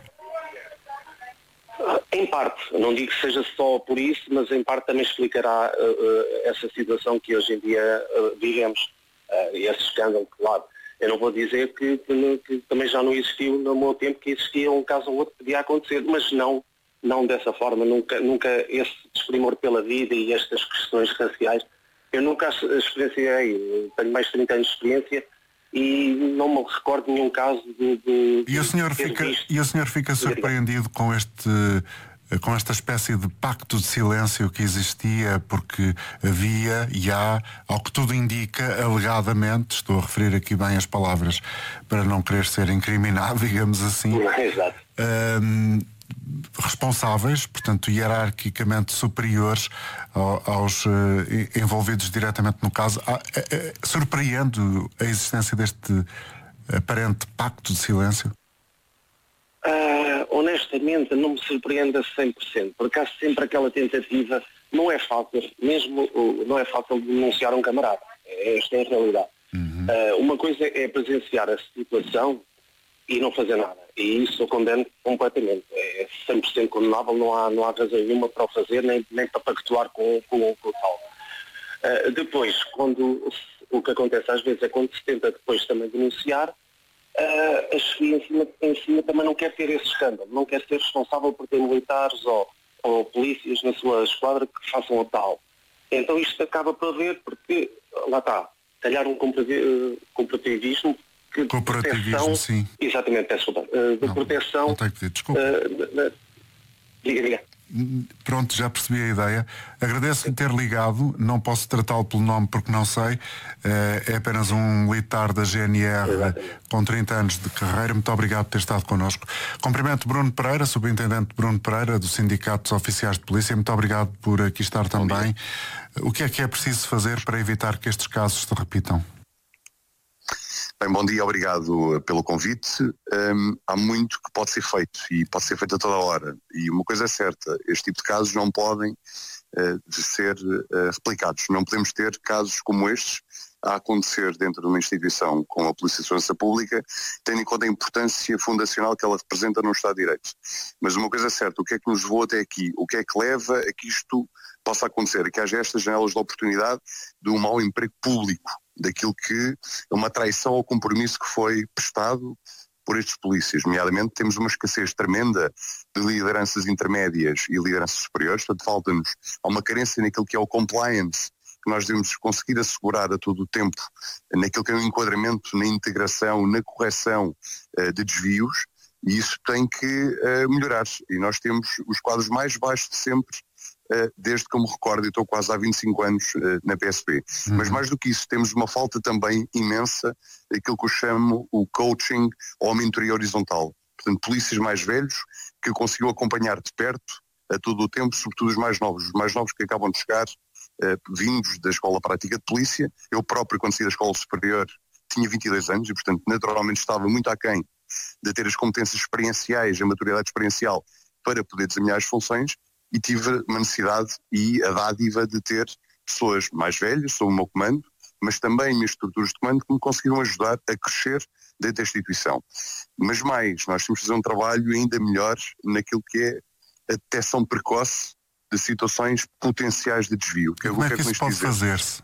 [SPEAKER 6] Em parte, não digo que seja só por isso, mas em parte também explicará uh, uh, essa situação que hoje em dia uh, vivemos, uh, esse escândalo, claro. Eu não vou dizer que, que, que também já não existiu no meu tempo, que existia um caso ou outro que podia acontecer, mas não, não dessa forma, nunca, nunca esse desprimor pela vida e estas questões raciais. Eu nunca experienciei, tenho mais de trinta anos de experiência e não me recordo de nenhum caso de... de
[SPEAKER 2] e, o senhor fica, e o senhor fica surpreendido com este... com esta espécie de pacto de silêncio que existia, porque havia e há, ao que tudo indica, alegadamente, estou a referir aqui bem as palavras para não querer ser incriminado, digamos assim,
[SPEAKER 6] Exato.
[SPEAKER 2] Um, responsáveis, portanto hierarquicamente superiores ao, aos uh, envolvidos diretamente no caso. Ah, uh, uh, surpreende a existência deste aparente pacto de silêncio?
[SPEAKER 6] Uh, honestamente não me surpreende a cem por cento, porque há sempre aquela tentativa, não é fácil, mesmo uh, não é fácil denunciar um camarada, esta é a realidade. Uhum. Uh, uma coisa é presenciar a situação e não fazer nada, e isso eu condeno completamente, é cem por cento condenável, não há, não há razão nenhuma para o fazer, nem, nem para pactuar com, com, com o tal. Uh, depois, quando o que acontece às vezes é quando se tenta depois também denunciar, Uh, a chefia em cima, em cima também não quer ter esse escândalo, não quer ser responsável por ter militares ou, ou polícias na sua esquadra que façam o tal. Então isto acaba por haver, porque lá está, calhar um cooperativismo que
[SPEAKER 2] cooperativismo,
[SPEAKER 6] proteção,
[SPEAKER 2] sim.
[SPEAKER 6] Exatamente, peço desculpa, uh, de
[SPEAKER 2] não,
[SPEAKER 6] proteção.
[SPEAKER 2] Não tenho que pedir desculpa.
[SPEAKER 6] Uh, diga, diga.
[SPEAKER 2] Pronto, já percebi a ideia. Agradeço-lhe ter ligado. Não posso tratá-lo pelo nome porque não sei. É apenas um militar da G N R Exatamente. Com trinta anos de carreira. Muito obrigado por ter estado connosco. Cumprimento Bruno Pereira, subintendente Bruno Pereira, do Sindicato dos Oficiais de Polícia. Muito obrigado por aqui estar também. O que é que é preciso fazer para evitar que estes casos se repitam?
[SPEAKER 7] Bem, bom dia, obrigado pelo convite. Um, há muito que pode ser feito e pode ser feito a toda hora. E uma coisa é certa, este tipo de casos não podem uh, de ser uh, replicados. Não podemos ter casos como estes a acontecer dentro de uma instituição com a Polícia de Segurança Pública, tendo em conta a importância fundacional que ela representa no Estado de Direito. Mas uma coisa é certa, o que é que nos levou até aqui? O que é que leva a que isto possa acontecer? A que haja estas janelas de oportunidade de um mau emprego público, daquilo que é uma traição ao compromisso que foi prestado por estes polícias. Nomeadamente, temos uma escassez tremenda de lideranças intermédias e lideranças superiores, portanto, falta-nos, há uma carência naquilo que é o compliance que nós devemos conseguir assegurar a todo o tempo naquilo que é o enquadramento, na integração, na correção uh, de desvios, e isso tem que uh, melhorar. E nós temos os quadros mais baixos de sempre, uh, desde que eu me recordo, eu estou quase há vinte e cinco anos uh, na P S P. Uhum. Mas mais do que isso, temos uma falta também imensa daquilo que eu chamo o coaching ou a mentoria horizontal. Portanto, polícias mais velhos que conseguiu acompanhar de perto a todo o tempo, sobretudo os mais novos, os mais novos que acabam de chegar, uh, vindos da Escola Prática de Polícia. Eu próprio, quando saí da Escola Superior, tinha vinte e dois anos e, portanto, naturalmente estava muito aquém de ter as competências experienciais, a maturidade experiencial para poder desempenhar as funções, e tive uma necessidade e a dádiva de ter pessoas mais velhas sob o meu comando, mas também minhas estruturas de comando que me conseguiram ajudar a crescer dentro da instituição. Mas mais, nós temos de fazer um trabalho ainda melhor naquilo que é a detecção precoce de situações potenciais de desvio.
[SPEAKER 2] Que Como é que, que isso pode fazer-se?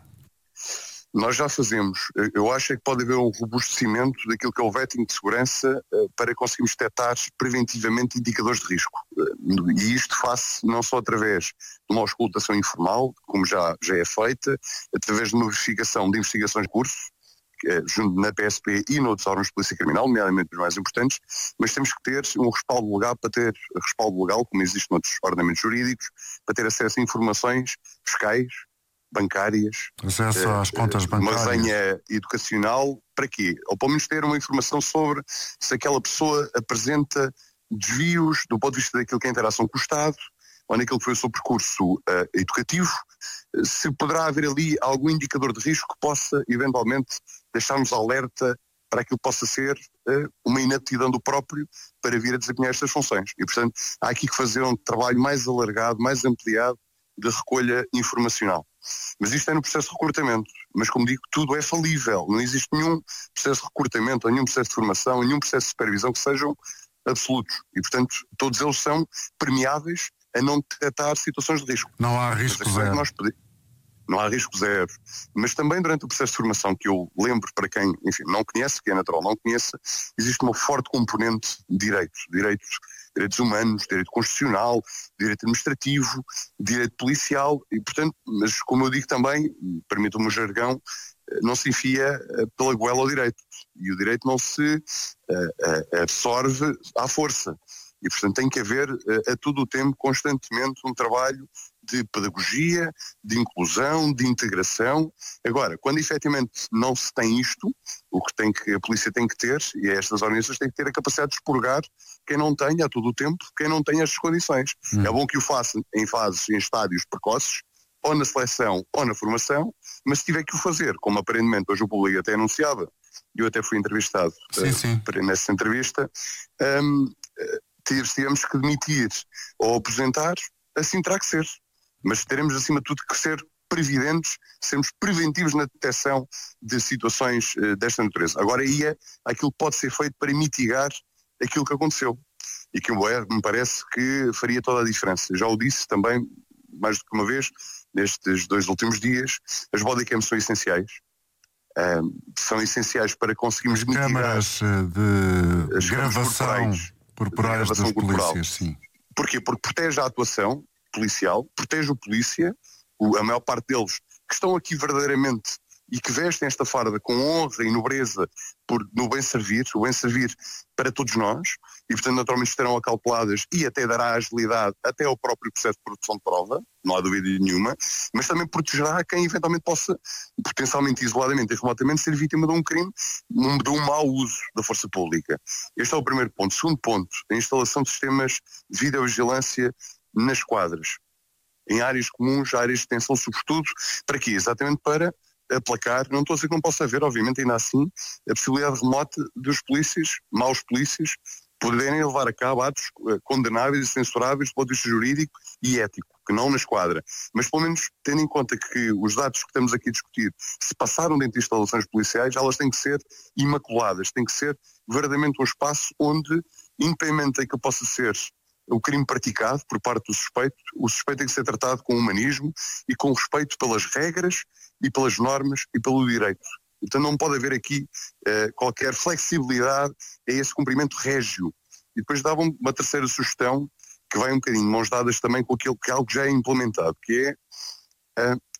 [SPEAKER 7] Nós já fazemos. Eu acho que pode haver um robustecimento daquilo que é o vetting de segurança para conseguirmos detectar preventivamente indicadores de risco. E isto faz não só através de uma auscultação informal, como já, já é feita, através de uma verificação de investigações de curso, junto na P S P e noutros órgãos de polícia criminal, nomeadamente os mais importantes, mas temos que ter um respaldo legal para ter respaldo legal, como existe noutros ordenamentos jurídicos, para ter acesso a informações fiscais, bancárias,
[SPEAKER 2] acesso às contas bancárias,
[SPEAKER 7] uma resenha educacional, para quê? Ou pelo menos ter uma informação sobre se aquela pessoa apresenta desvios do ponto de vista daquilo que é a interação com o Estado, ou naquilo que foi o seu percurso uh, educativo, se poderá haver ali algum indicador de risco que possa eventualmente deixar-nos alerta para aquilo que possa ser uh, uma inaptidão do próprio para vir a desempenhar estas funções. E, portanto, há aqui que fazer um trabalho mais alargado, mais ampliado de recolha informacional. Mas isto é no processo de recrutamento. Mas, como digo, tudo é falível. Não existe nenhum processo de recrutamento, nenhum processo de formação, nenhum processo de supervisão que sejam absolutos. E, portanto, todos eles são permeáveis a não detectar situações de risco.
[SPEAKER 2] Não há risco zero.
[SPEAKER 7] Nós pedi... Não há risco zero. Mas também durante o processo de formação, que eu lembro para quem, enfim, não conhece, que é natural, não conheça, existe uma forte componente de direitos. Direitos, direitos humanos, direito constitucional, direito administrativo, direito policial, e portanto, mas como eu digo também, permitam-me o jargão, não se enfia pela goela ao direito. E o direito não se uh, absorve à força. E, portanto, tem que haver a, a todo o tempo, constantemente, um trabalho de pedagogia, de inclusão, de integração. Agora, quando efetivamente não se tem isto, o que, tem que a polícia tem que ter, e estas organizações têm que ter a capacidade de expurgar quem não tenha a todo o tempo, quem não tenha estas condições. Hum. É bom que o faça em fases, em estádios precoces, ou na seleção ou na formação, mas se tiver que o fazer, como aparentemente hoje o público até anunciava, eu até fui entrevistado
[SPEAKER 2] sim, sim.
[SPEAKER 7] Uh, nessa entrevista, um, uh, tivemos que demitir ou apresentar, assim terá que ser. Mas teremos, acima de tudo, que ser previdentes, sermos preventivos na detecção de situações uh, desta natureza. Agora ia aquilo que pode ser feito para mitigar aquilo que aconteceu. E que me parece que faria toda a diferença. Já o disse também, mais do que uma vez, nestes dois últimos dias, as bodycams são essenciais. Uh, são essenciais para conseguirmos
[SPEAKER 2] as
[SPEAKER 7] mitigar
[SPEAKER 2] câmaras de as gravação corporais, corporais das
[SPEAKER 7] corporal.
[SPEAKER 2] polícias, sim.
[SPEAKER 7] Porquê? Porque protege a atuação policial, protege o polícia, o, a maior parte deles que estão aqui verdadeiramente e que vestem esta farda com honra e nobreza por, no bem servir, o bem servir para todos nós, e portanto naturalmente estarão acauteladas e até dará agilidade até ao próprio processo de produção de prova, não há dúvida nenhuma, mas também protegerá quem eventualmente possa, potencialmente, isoladamente e remotamente, ser vítima de um crime, de um mau uso da força pública. Este é o primeiro ponto. Segundo ponto, a instalação de sistemas de videovigilância nas quadras, em áreas comuns, áreas de detenção, sobretudo, para quê? Exatamente para aplacar, não estou a dizer que não possa haver, obviamente, ainda assim, a possibilidade remota dos polícias, maus polícias, poderem levar a cabo atos condenáveis e censuráveis do ponto de vista jurídico e ético, que não na esquadra. Mas, pelo menos, tendo em conta que os dados que estamos aqui a discutir se passaram dentro de instalações policiais, elas têm que ser imaculadas, têm que ser verdadeiramente um espaço onde, independentemente daquilo que possa ser o crime praticado por parte do suspeito, o suspeito tem que ser tratado com humanismo e com respeito pelas regras e pelas normas e pelo direito. Então não pode haver aqui uh, qualquer flexibilidade a esse cumprimento régio. E depois dava uma terceira sugestão que vai um bocadinho mãos dadas também com aquilo que algo já é implementado, que é uh,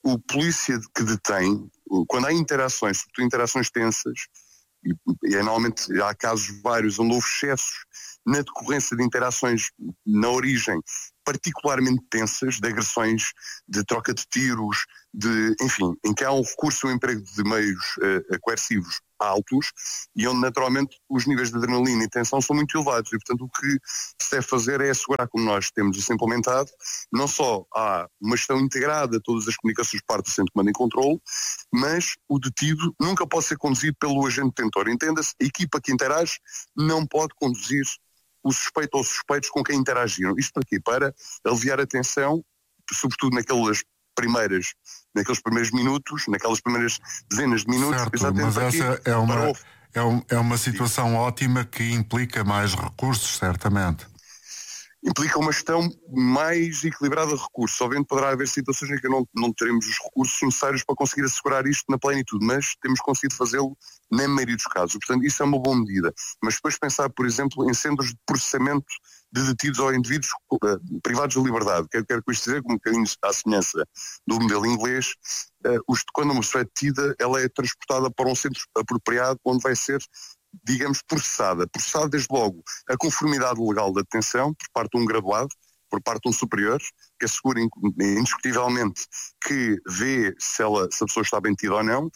[SPEAKER 7] o polícia que detém, quando há interações, sobretudo interações tensas, e, e normalmente há casos vários onde houve excessos na decorrência de interações na origem particularmente tensas, de agressões, de troca de tiros, de, enfim, em que há um recurso ao emprego de meios uh, coercivos altos e onde naturalmente os níveis de adrenalina e tensão são muito elevados e portanto o que se deve fazer é assegurar, como nós temos isso implementado, não só há uma gestão integrada de todas as comunicações por parte do Centro de Comando e Controlo, mas o detido nunca pode ser conduzido pelo agente detentor. Entenda-se, a equipa que interage não pode conduzir o suspeito ou os suspeitos com quem interagiram. Isto para quê? Para aliviar a tensão, sobretudo naquelas primeiras, naqueles primeiros minutos, naquelas primeiras dezenas de minutos.
[SPEAKER 2] Certo, mas essa é uma, é, um, é uma situação ótima que implica mais recursos, certamente.
[SPEAKER 7] Implica uma gestão mais equilibrada de recursos. Obviamente poderá haver situações em que não, não teremos os recursos necessários para conseguir assegurar isto na plenitude, mas temos conseguido fazê-lo na maioria dos casos. Portanto, isso é uma boa medida. Mas depois pensar, por exemplo, em centros de processamento de detidos ou indivíduos uh, privados de liberdade. O que eu quero com isto dizer, como um bocadinho à semelhança do modelo inglês, uh, os, quando uma pessoa é detida, ela é transportada para um centro apropriado onde vai ser, digamos, processada. Processada desde logo a conformidade legal da detenção por parte de um graduado, por parte de um superior, que assegura indiscutivelmente que vê se, ela, se a pessoa está bem detida ou não.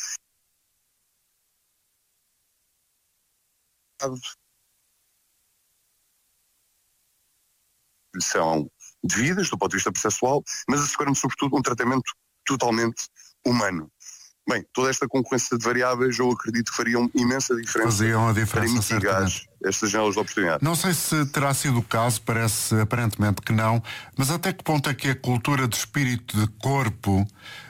[SPEAKER 7] São devidas do ponto de vista processual, mas assegurando sobretudo um tratamento totalmente humano. Bem, toda esta concorrência de variáveis eu acredito que fariam imensa diferença,
[SPEAKER 2] Faziam a diferença
[SPEAKER 7] para mitigar
[SPEAKER 2] certamente
[SPEAKER 7] estas janelas de oportunidade.
[SPEAKER 2] Não sei se terá sido o caso, parece aparentemente que não, mas até que ponto é que a cultura de espírito de corpo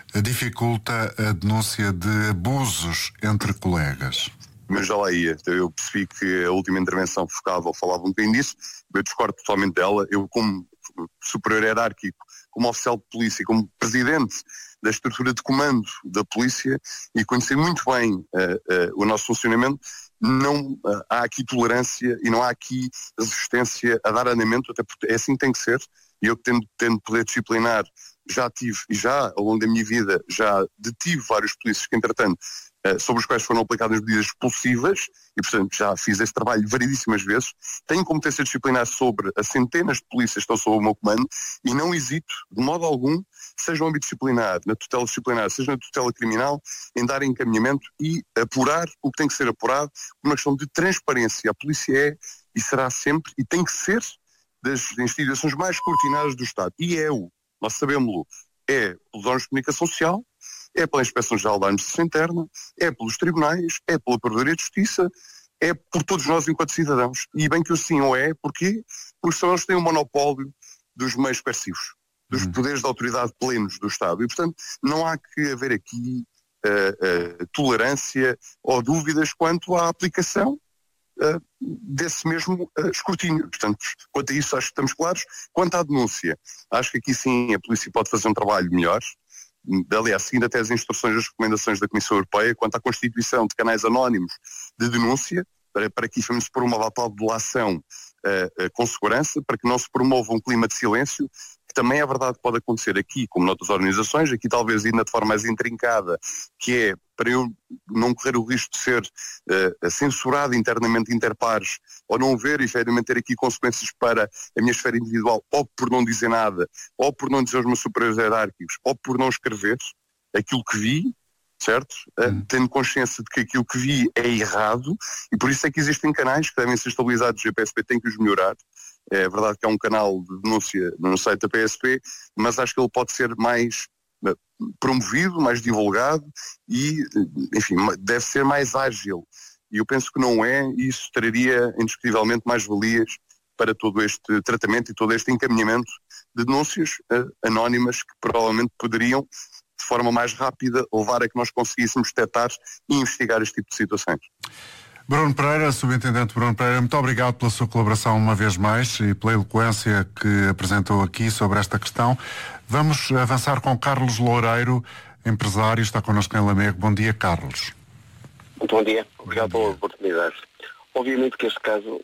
[SPEAKER 2] dificulta a denúncia de abusos entre colegas?
[SPEAKER 7] Mas já lá ia, eu percebi que a última intervenção focava ou falava um bocadinho disso, eu discordo totalmente dela. Eu, como superior hierárquico, como oficial de polícia, como presidente da estrutura de comando da polícia e conhecer muito bem uh, uh, o nosso funcionamento, não uh, há aqui tolerância e não há aqui resistência a dar andamento, até porque é assim que tem que ser. E eu que tendo, tendo poder disciplinar, já tive e já ao longo da minha vida já detive vários polícias que entretanto Uh, sobre os quais foram aplicadas medidas expulsivas e, portanto, já fiz esse trabalho variedíssimas vezes. Tenho competência disciplinar sobre as centenas de polícias que estão sob o meu comando e não hesito, de modo algum, seja no âmbito disciplinar, na tutela disciplinar, seja na tutela criminal, em dar encaminhamento e apurar o que tem que ser apurado por uma questão de transparência. A polícia é e será sempre e tem que ser das instituições mais coordenadas do Estado. E é o, nós sabemos-lo, é pelos órgãos de comunicação social, é pela Inspeção-Geral da Administração Interna, é pelos tribunais, é pela Procuradoria de Justiça, é por todos nós enquanto cidadãos. E bem que assim o é, porquê? Porque só eles têm o monopólio dos meios coercivos, dos uhum. poderes de autoridade plenos do Estado. E, portanto, não há que haver aqui uh, uh, tolerância ou dúvidas quanto à aplicação uh, desse mesmo uh, escrutínio. Portanto, quanto a isso, acho que estamos claros. Quanto à denúncia, acho que aqui sim a polícia pode fazer um trabalho melhor. Aliás, seguindo até as instruções e as recomendações da Comissão Europeia quanto à constituição de canais anónimos de denúncia, para, para que isso se promova a tal delação uh, uh, com segurança, para que não se promova um clima de silêncio, que também é verdade que pode acontecer aqui, como noutras organizações, aqui talvez ainda de forma mais intrincada, que é para eu não correr o risco de ser uh, censurado internamente interpares, ou não ver, efetivamente, ter aqui consequências para a minha esfera individual, ou por não dizer nada, ou por não dizer aos meus superiores hierárquicos, ou por não escrever aquilo que vi, certo? Hum. Uh, tendo consciência de que aquilo que vi é errado, e por isso é que existem canais que devem ser estabilizados, e a P S P tem que os melhorar. É verdade que há um canal de denúncia no site da P S P, mas acho que ele pode ser mais uh, promovido, mais divulgado e, enfim, deve ser mais ágil. E eu penso que não é, e isso traria indiscutivelmente mais valias para todo este tratamento e todo este encaminhamento de denúncias uh, anónimas que provavelmente poderiam, de forma mais rápida, levar a que nós conseguíssemos detectar e investigar este tipo de situações.
[SPEAKER 2] Bruno Pereira, subintendente Bruno Pereira, muito obrigado pela sua colaboração uma vez mais e pela eloquência que apresentou aqui sobre esta questão. Vamos avançar com Carlos Loureiro, empresário, está connosco em Lamego. Bom dia, Carlos.
[SPEAKER 8] Muito bom dia, obrigado bom dia. Pela oportunidade. Obviamente que este caso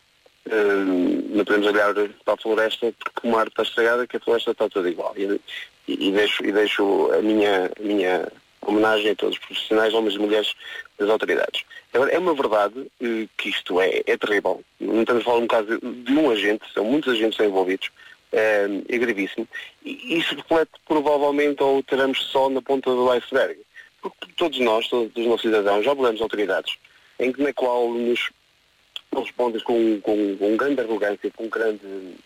[SPEAKER 6] uh, não podemos olhar para a floresta porque uma árvore está estragada, que a floresta está toda igual. E, e, e, deixo, e deixo a minha, a minha homenagem a todos os profissionais, homens e mulheres das autoridades. Agora, é uma verdade uh, que isto é, é terrível. Não estamos a falar um caso de, de um agente, são muitos agentes envolvidos. É, é gravíssimo. E isso reflete provavelmente, ou teremos só na ponta do iceberg. Porque todos nós, todos os nossos cidadãos, já abordamos autoridades em que na qual nos, nos respondem com, com, com grande arrogância, com grande...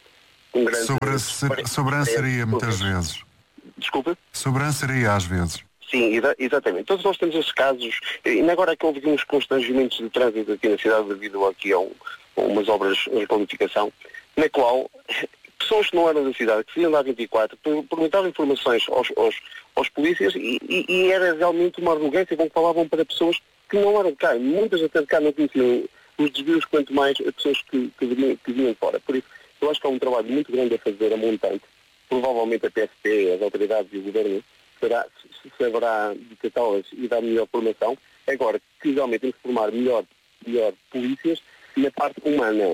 [SPEAKER 6] Com grande
[SPEAKER 2] Sobre, sobranceria muitas vezes.
[SPEAKER 6] Desculpa?
[SPEAKER 2] Sobranceria às vezes.
[SPEAKER 6] Sim, exa- exatamente. Todos nós temos esses casos. E ainda agora que houve uns constrangimentos de trânsito aqui na cidade devido aqui a, um, a umas obras de requalificação, na qual... pessoas que não eram da cidade, que se iam lá vinte e quatro, perguntavam informações aos, aos, aos polícias e, e, e era realmente uma arrogância com que falavam para pessoas que não eram de cá. Muitas até de cá não conheciam os desvios, quanto mais as pessoas que, que, vinham, que vinham de fora. Por isso, eu acho que há um trabalho muito grande a fazer, a montante. Provavelmente a P S P, as autoridades e o governo será, se saberá detectá-las e dar melhor formação. Agora, que realmente temos que formar melhor, melhor polícias na parte humana.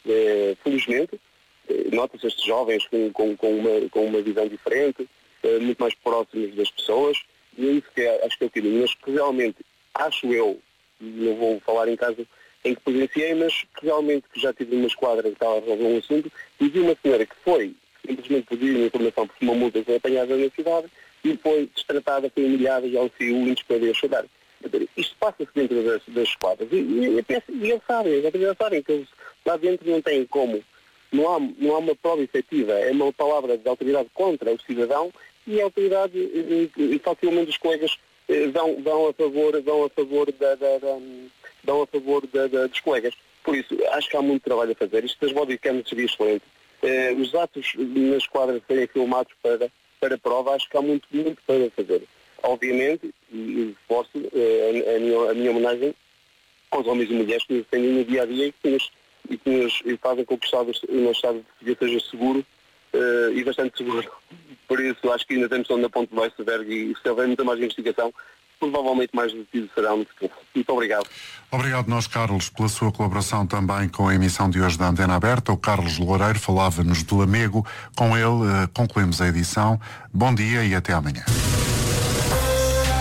[SPEAKER 6] É, felizmente, nota-se estes jovens com, com, com, uma, com uma visão diferente, eh, muito mais próximos das pessoas, e é isso que é, acho que é o caminho. Mas que realmente, acho eu, não vou falar em caso em que presenciei, mas que realmente que já tive uma esquadra que estava a resolver um assunto, e vi uma senhora que foi simplesmente pedir uma informação porque uma multa foi apanhada na cidade e foi destratada, foi humilhada e ao fio o índice a chorar. Isto passa-se dentro das, das esquadras, e, e, e, e eles sabem, as autoridades sabem que eles lá dentro não têm como. Não há, não há uma prova efetiva, é uma palavra de autoridade contra o cidadão e a autoridade, e, e facilmente os colegas dão, dão a favor, dão a favor, da, da, da, dão a favor da, da, dos colegas. Por isso, acho que há muito trabalho a fazer. Isto das bodycams seria excelente. Eh, os atos nas quadras serem filmados para, para prova, acho que há muito, muito para fazer. Obviamente, e reforço eh, a, minha, a minha homenagem aos homens e mulheres que nos defendem no dia-a-dia e que nos e que nos e fazem com que o nosso Estado seja seguro uh, e bastante seguro. Por isso, acho que ainda temos na ponta do iceberg e se houver muita mais investigação, provavelmente mais detidos serão no futuro. Muito obrigado.
[SPEAKER 2] Obrigado nós, Carlos, pela sua colaboração também com a emissão de hoje da Antena Aberta. O Carlos Loureiro falava-nos de Lamego. Com ele uh, concluímos a edição. Bom dia e até amanhã.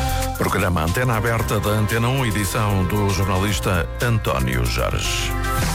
[SPEAKER 1] Programa Antena Aberta da Antena um, edição do jornalista António Jorge.